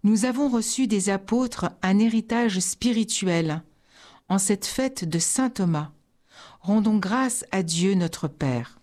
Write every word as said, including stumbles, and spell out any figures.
Nous avons reçu des apôtres un héritage spirituel en cette fête de saint Thomas. Rendons grâce à Dieu notre Père.